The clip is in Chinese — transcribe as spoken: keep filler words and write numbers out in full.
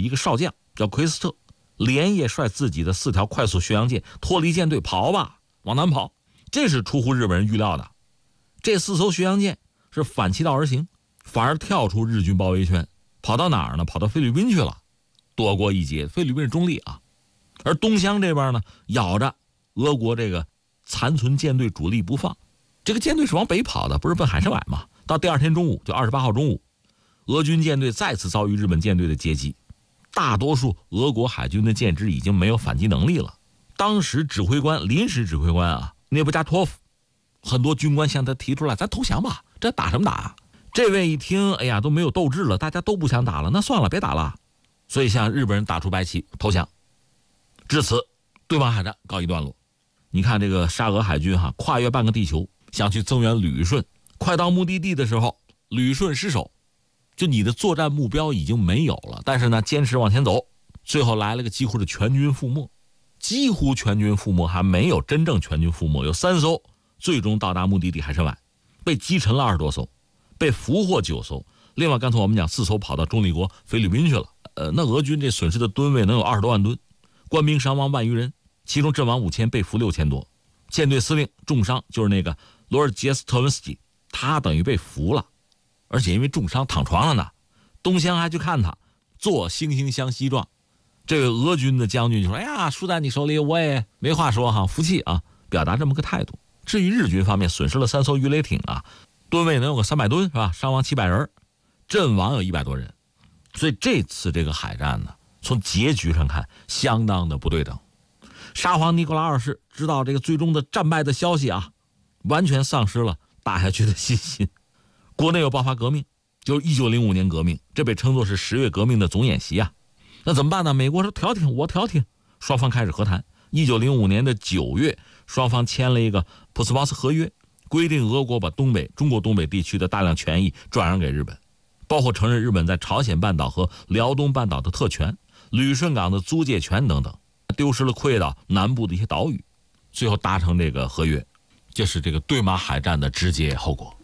一个少将叫奎斯特，连夜率自己的四条快速巡洋舰脱离舰队跑吧，往南跑。这是出乎日本人预料的。这四艘巡洋舰是反其道而行，反而跳出日军包围圈，跑到哪儿呢？跑到菲律宾去了，躲过一劫。菲律宾是中立啊，而东乡这边呢，咬着俄国这个残存舰队主力不放。这个舰队是往北跑的，不是奔海参崴吗？到第二天中午，就二十八号中午，俄军舰队再次遭遇日本舰队的截击，大多数俄国海军的舰只已经没有反击能力了。当时指挥官，临时指挥官啊，涅布加托夫，很多军官向他提出来，咱投降吧，这打什么打啊？这位一听，哎呀，都没有斗志了，大家都不想打了，那算了，别打了。所以向日本人打出白旗，投降。至此，对马海战告一段落。你看这个沙俄海军哈，跨越半个地球想去增援旅顺，快到目的地的时候，旅顺失守，就你的作战目标已经没有了，但是呢，坚持往前走，最后来了个几乎是全军覆没，几乎全军覆没，还没有真正全军覆没，有三艘最终到达目的地海参崴，被击沉了二十多艘，被俘获九艘。另外，刚才我们讲四艘跑到中立国菲律宾去了。呃，那俄军这损失的吨位能有二十多万吨，官兵伤亡万余人，其中阵亡五千，被俘六千多。舰队司令重伤，就是那个罗尔杰斯特文斯基，他等于被俘了，而且因为重伤躺床了呢。东乡还去看他，做惺惺相惜状。这个俄军的将军就说：“哎呀，输在你手里，我也没话说哈，服气啊，表达这么个态度。”至于日军方面，损失了三艘鱼雷艇啊，吨位能有个三百吨是吧？伤亡七百人，阵亡有一百多人。所以这次这个海战呢，从结局上看相当的不对等。沙皇尼古拉二世知道这个最终的战败的消息啊，完全丧失了打下去的信心。国内有爆发革命，就是一九零五年革命，这被称作是十月革命的总演习啊。那怎么办呢？美国说调停，我调停，双方开始和谈。一九零五年的九月，双方签了一个普斯茅斯合约，规定俄国把东北中国东北地区的大量权益转让给日本，包括承认日本在朝鲜半岛和辽东半岛的特权、旅顺港的租借权等等，丢失了溃岛南部的一些岛屿，最后达成这个合约，这是这个对马海战的直接后果。